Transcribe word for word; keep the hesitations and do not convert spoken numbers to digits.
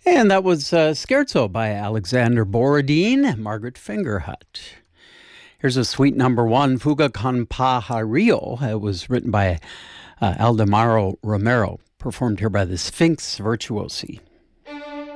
And that was uh, Scherzo by Alexander Borodin, Margaret Fingerhut. Here's a sweet number one, Fuga con Pajarillo. It was written by uh, Aldemaro Romero, performed here by the Sphinx Virtuosi.